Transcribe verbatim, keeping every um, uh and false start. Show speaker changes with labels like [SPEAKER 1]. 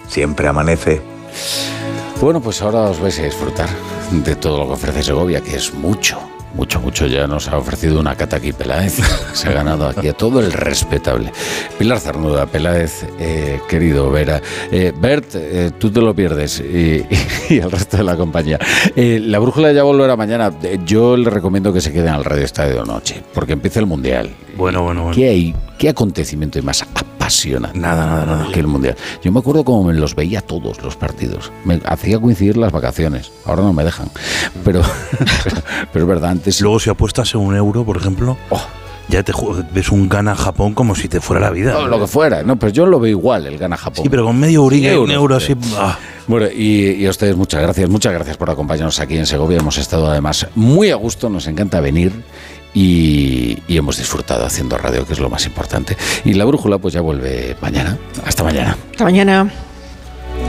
[SPEAKER 1] siempre amanece.
[SPEAKER 2] Bueno, pues ahora os vais a disfrutar de todo lo que ofrece Segovia, que es mucho. Mucho, mucho. Ya nos ha ofrecido una cata aquí Peláez. Se ha ganado aquí a todo el respetable. Pilar Zarnuda, Peláez, eh, querido Vera. Eh, Bert, eh, tú te lo pierdes y, y, y el resto de la compañía. Eh, la brújula ya volverá mañana. Eh, yo le recomiendo que se queden al Radio Estadio Noche, porque empieza el Mundial.
[SPEAKER 1] Bueno, bueno, bueno.
[SPEAKER 2] ¿Qué hay? ¿Qué acontecimiento hay más apasionante?
[SPEAKER 1] Nada, nada, nada.
[SPEAKER 2] Que el Mundial. Yo me acuerdo cómo me los veía todos los partidos. Me hacía coincidir las vacaciones. Ahora no me dejan. Pero, pero, pero es verdad, antes...
[SPEAKER 1] Luego si apuestas en un euro, por ejemplo... Oh. Ya te ves un Ghana-Japón como si te fuera la vida.
[SPEAKER 2] No, lo que fuera, no, pero yo lo veo igual, el Ghana-Japón.
[SPEAKER 1] Sí, pero con medio euriga y un euro así. Ah.
[SPEAKER 2] Bueno, y, y a ustedes muchas gracias, muchas gracias por acompañarnos aquí en Segovia. Hemos estado además muy a gusto, nos encanta venir y, y hemos disfrutado haciendo radio, que es lo más importante. Y la brújula pues ya vuelve mañana. Hasta mañana.
[SPEAKER 3] Hasta mañana.